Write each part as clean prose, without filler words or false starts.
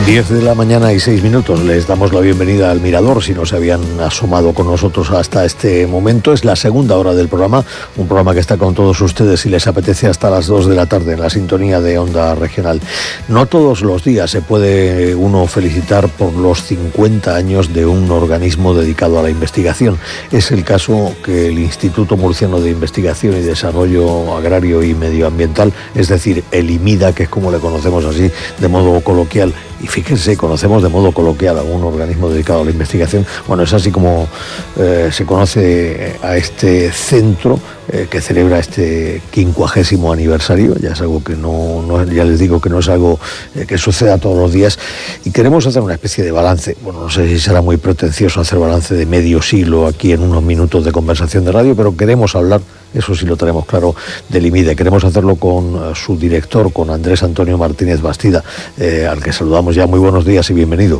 10 de la mañana y 6 minutos. Les damos la bienvenida al Mirador, si no se habían asomado con nosotros hasta este momento. Es la segunda hora del programa, un programa que está con todos ustedes si les apetece hasta las 2 de la tarde en la sintonía de Onda Regional. No todos los días se puede uno felicitar por los 50 años de un organismo dedicado a la investigación. Es el caso que el Instituto Murciano de Investigación y Desarrollo Agrario y Medioambiental, es decir, el IMIDA, que es como le conocemos así de modo coloquial. Y fíjense, conocemos de modo coloquial a un organismo dedicado a la investigación. Bueno, es así como se conoce a este centro que celebra este 50º aniversario. Ya es algo que ya les digo que no es algo que suceda todos los días. Y queremos hacer una especie de balance. Bueno, no sé si será muy pretencioso hacer balance de medio siglo aquí en unos minutos de conversación de radio, pero queremos hablar, eso sí lo tenemos claro, del IMIDA. Queremos hacerlo con su director, con Andrés Antonio Martínez Bastida, al que saludamos ya. Muy buenos días y bienvenido.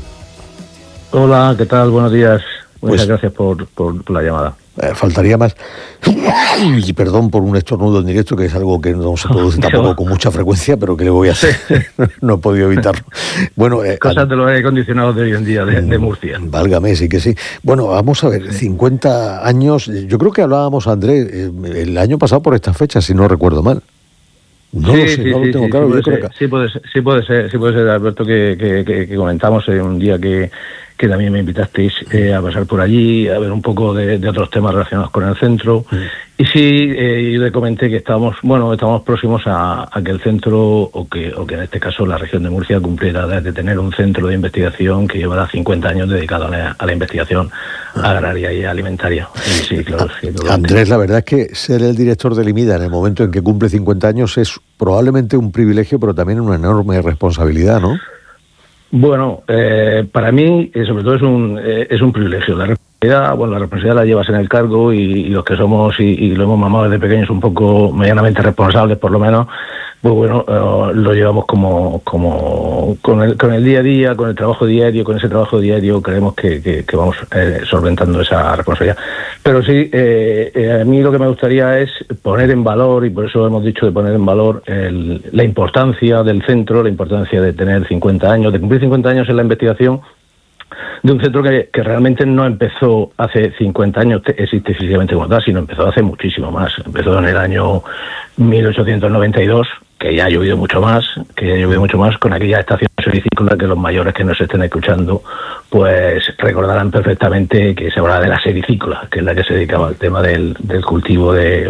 Hola, ¿qué tal? Buenos días. Muchas gracias por la llamada. Faltaría más. Y perdón por un estornudo en directo, que es algo que no se produce tampoco con mucha frecuencia, pero que le voy a hacer. No he podido evitarlo. Bueno, cosas de los aire acondicionados de hoy en día de Murcia. Válgame, sí que sí. Bueno, vamos a ver, 50 años. Yo creo que hablábamos, Andrés, el año pasado por esta fecha, si no recuerdo mal. No lo sé, no lo tengo claro. Sí puede ser, Alberto, que comentamos un día que también me invitasteis a pasar por allí, a ver un poco de otros temas relacionados con el centro. Y sí, yo le comenté que estamos próximos a que el centro, o que en este caso la región de Murcia, cumpliera de tener un centro de investigación que llevará 50 años dedicado a la investigación agraria y alimentaria. Y sí, claro. Andrés, la verdad es que ser el director del IMIDA en el momento en que cumple 50 años es probablemente un privilegio, pero también una enorme responsabilidad, ¿no? Bueno, para mí, sobre todo es un privilegio. La responsabilidad la llevas en el cargo, y los que somos y lo hemos mamado desde pequeños un poco medianamente responsables, por lo menos, pues bueno, lo llevamos como con el día a día, con el trabajo diario, con ese trabajo diario creemos que vamos solventando esa responsabilidad. Pero sí, a mí lo que me gustaría es poner en valor, y por eso hemos dicho de poner en valor la importancia del centro, la importancia de tener 50 años, de cumplir 50 años en la investigación, de un centro que realmente no empezó hace 50 años, existe físicamente como tal, sino empezó hace muchísimo más. Empezó en el año 1892, que ya ha llovido mucho más, con aquella estación sericícola que los mayores que nos estén escuchando pues recordarán perfectamente que se habla de la sericícola, que es la que se dedicaba al tema del cultivo del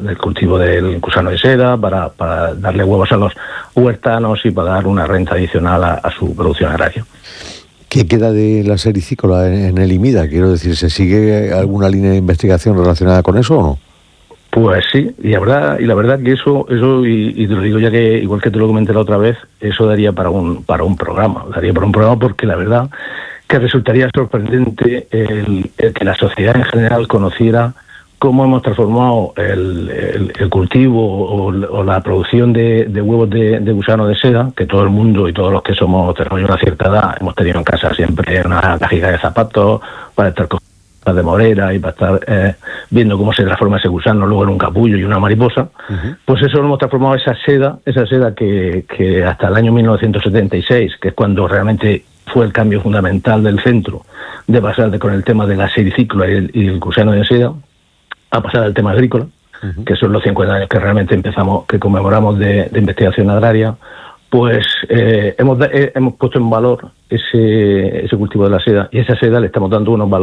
gusano de seda para darle huevos a los huertanos y para dar una renta adicional a su producción agraria. ¿Qué queda de la sericícola en el IMIDA? Quiero decir, ¿se sigue alguna línea de investigación relacionada con eso o no? Pues sí, y la verdad que eso y te lo digo ya que, igual que te lo comenté la otra vez, eso daría para un programa, porque la verdad que resultaría sorprendente el que la sociedad en general conociera cómo hemos transformado el cultivo o la producción de huevos de gusano de seda, que todo el mundo y todos los que tenemos una cierta edad hemos tenido en casa siempre una cajita de zapatos para estar con de morera y para estar viendo cómo se transforma ese gusano luego en un capullo y una mariposa. Pues eso lo hemos transformado, esa seda que hasta el año 1976, que es cuando realmente fue el cambio fundamental del centro, de pasar con el tema de la sericícola y el gusano de seda a pasar al tema agrícola, que son los 50 años que realmente que conmemoramos de investigación agraria. Pues hemos puesto en valor ese cultivo de la seda, y esa seda le estamos dando unos valores